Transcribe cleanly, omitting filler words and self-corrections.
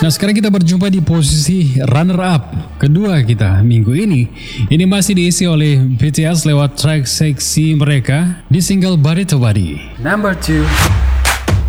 Nah, sekarang kita berjumpa di posisi runner up kedua kita minggu ini. Ini masih diisi oleh BTS lewat track seksi mereka di single Body to Body. Number 2.